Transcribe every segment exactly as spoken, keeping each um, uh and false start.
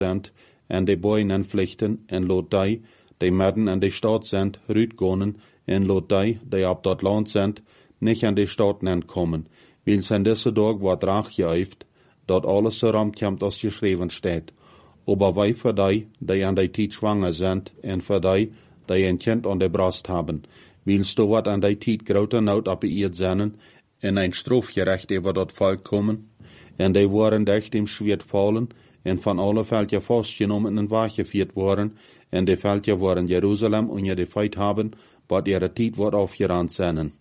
sind en de boinen vluchten en laat die, die midden in de stad sind, uitgonen en laat die, die op dat land sind, niet in de stad nen komen. Wils in deze dag wordt raag geëifd, dat alles zo ramkomt als geschreven staat. Aber wij voor die, die aan die tijd zwanger sind, en voor die, die een kind aan de brust hebben, wils er wordt aan die tijd grote nood op de eerd zijn, en een strafgerecht over dat volk komen, en die worden dicht im zwaard vallen, en van alle veldje vastgenomen en weggevoerd worden, en de veldje worden Jeruzalem onder de feit hebben, wat ihre tijd wordt afgerand zijn.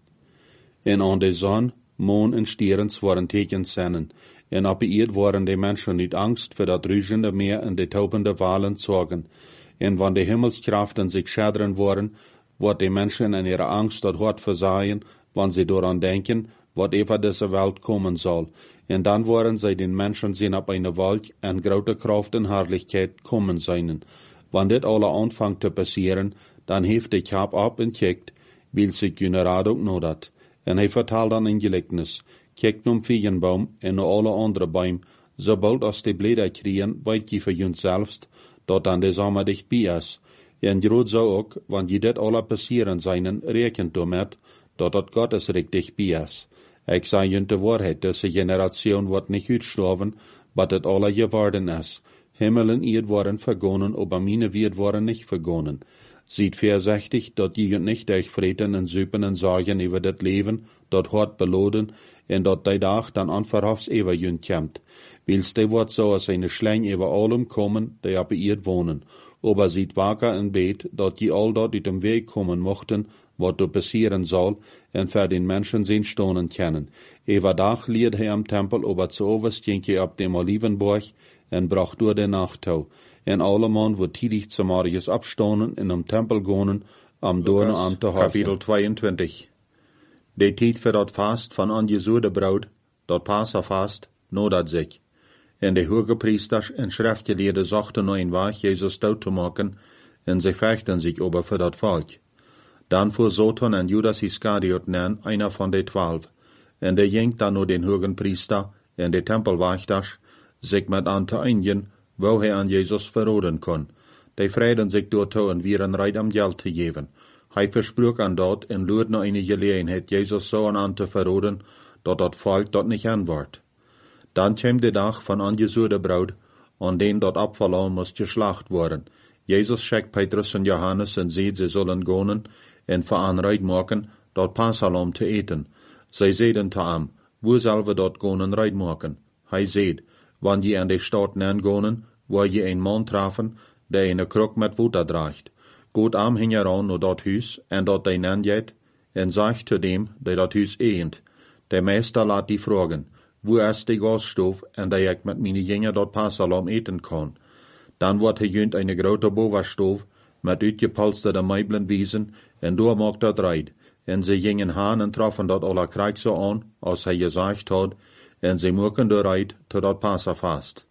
En aan de zon, maan en sterren worden tekens zijn, en op de eerd worden de mensen niet angst voor dat ruisende meer en de topende walen zorgen. En wanneer de hemelskrachten zich schadderen worden, wordt de mensen in ihre angst dat hart verzaaien, wanneer ze daaraan denken, wat over deze wereld komen zal. En dan worden zij den mensen zien op een wolk en grote kracht en herrlichkeit komen zijn. Wanneer dit alle aanvangt te passeren, dan heeft de kap op en kijkt, wil zich kunnen raad ook nodat. En hij vertaalt dan een gelijkenis. Kijkt naar vijgenboom en naar alle andere boom, zobald als de bladeren kriegen, weet je voor jezelfs, dat dan de zomer dichtbij is. En groot zou ook, want je dit alle passeren zijn, rekent ermee, dat het Gottesrijk dichtbij is. Ik zei je de waarheid, deze generatie wordt niet uitgestorven, wat het alle geworden is. Himmel en eerd worden vergonnen, aber mijn wird worden niet vergonnen. Ziet voorzichtig, dat je niet durch vreten en zuipen en zorgen over dit leven, dat hart beloden, en dat die dag dan onverhofs over je komt. Wils die wordt zoals een slang over allem komen, die op eerd wonen. Aber ziet wakker en beet, dat je al dat uit dem weg komen mochten, wat er passeren zal, en voor den mensen zijn stonen kennen. Overdag leert hij am tempel, aber zu overst ging hij op dem Olivenborg, en bracht door de nacht toe. En alle man wordt tidig zu Marius opstonen en om tempel gonen, om door aan te houden. Kapitel tweeëntwintig. De tijd voor dat vast van ongezoerde brood, dat Passafast, nodat zich. En de hoge priesters en schriftgeleerden zochten naar een weg Jezus dood te maken, en ze vechten zich over voor dat volk. Dan voer Satan en Judas Iscariot nen, einer van de twaalf, en de ging dan naar den hogen priester en de tempelwachters, zich met aan te einigen, wou hij aan Jezus verraden kon. Die vreden zich doortoe en wieren rijdt om geld te geven. Hij versprook aan dat en loert naar een gelegenheid Jezus zo aan te verraden, dat dat volk dat niet antwoordt. Dan kwam de dag van ongezoerde brood, aan den dat opvallen moest geslacht worden. Jezus schickt Petrus en Johannes en zei ze zullen gaan en veranrijd maken dat Passalom te eten. Zij zeiden te hem, hoe zullen we dat gaan en rijd maken? Hij zei, wanneer je aan de stad nen gaan, waar je een man treffen, die een kruk met water draagt. Goed am hing eraan naar dat huis, en dat hij nen jet, en zegt te dem, die dat huis eent. De meester laat die vragen, hoe is de gasstoof, en dat ik met mijn jongen dat Passalom eten kan. Dan wordt hij junt een grote bovenstoof, met uitgepolsterde meubelen wiesen, en door maakt dat rijd. En ze gingen haan en troffen dat alle krijg zo aan, als hij gezegd had, en ze maken de rijd tot dat Passafast.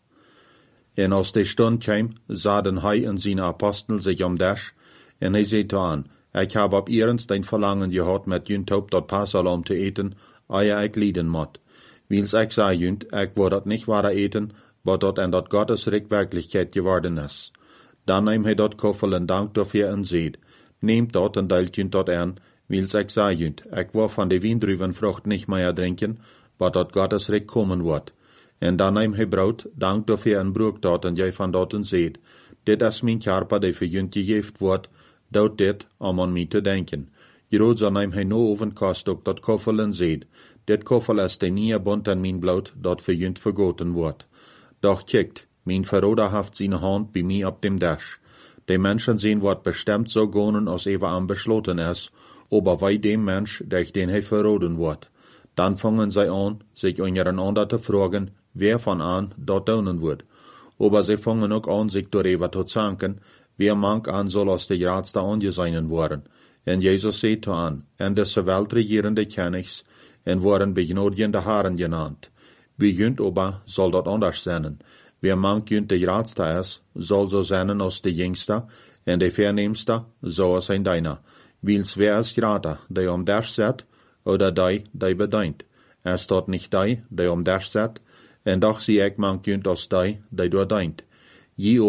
En als de stund kwam, zaten hij en zijn apostel zich om des, en hij zei te aan, ik heb op eerens een verlangen gehad met junt op dat Passalom te eten, eer ik lijden moet. Wils ik zei junt, ik word dat niet ware eten, wat dat en dat Gottesrijk werkelijkheid geworden is. Dan neemt hij dat koffel en dankt daarvoor en zei, neemt dat en deelt junt dat aan, wils ik zei junt, ik wil van de wiendruivenvrucht niet meer drinken, wat dat Gottesrijk komen wordt. En dan neemt hij brood, dankt daarvoor en broek dat en jij van dat en zei, dit is mijn karper die voor junt gegeven wordt, dood dit om aan mij te denken. Groot neemt hij no ovenkast ook dat koffel en zei, dit koffel is de nieuwe bond en mijn bloed dat voor junt vergoten wordt. Doch kijkt, mijn verrader heeft zijn hand bij mij op dem dash. De mensen zien wat bestemd zou gaan als even aan besloten is, aber wij dem mens, durch den hij verraden wordt. Dan vangen zij aan, zich ondereinander te vragen, wer van aan dat doen wordt. Aber zij vangen ook aan zich daarover te zanken, wer mank aan zal als de grootste aangezien worden. En Jezus zei te aan, en deze weltregerende kennigs, en worden begnodiende haren genaamd. Wie junt aber zal dat anders zijn. Wie mank junt de grootste is, zal zo zijn als de jongste, en de verneemste, zoals een deiner. Wils wer is groter, die om dash zet, oder die, die bedient. Is dat niet die, die om dash zet, en doch zie ik mank junt als die, die doordient. Ji